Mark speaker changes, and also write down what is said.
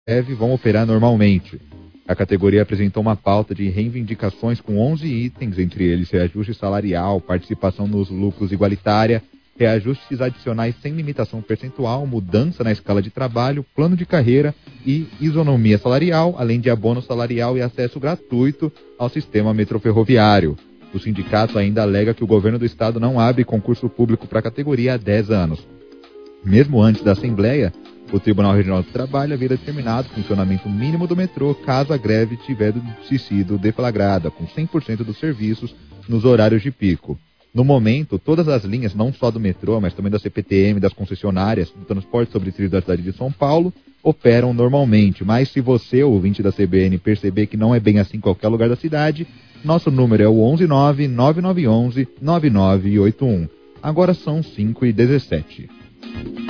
Speaker 1: greve vão operar normalmente. A categoria apresentou uma pauta de reivindicações com 11 itens, entre eles reajuste salarial, participação nos lucros igualitária, reajustes adicionais sem limitação percentual, mudança na escala de trabalho, plano de carreira e isonomia salarial, além de abono salarial e acesso gratuito ao sistema metroferroviário. O sindicato ainda alega que o governo do estado não abre concurso público para a categoria há 10 anos. Mesmo antes da Assembleia, o Tribunal Regional do Trabalho havia determinado o funcionamento mínimo do metrô caso a greve tiver sido deflagrada, com 100% dos serviços nos horários de pico. No momento, todas as linhas, não só do metrô, mas também da CPTM, das concessionárias, do transporte sobre trilho da cidade de São Paulo, operam normalmente. Mas se você, ouvinte da CBN, perceber que não é bem assim em qualquer lugar da cidade, nosso número é o 119-9911-9981. Agora são 5h17.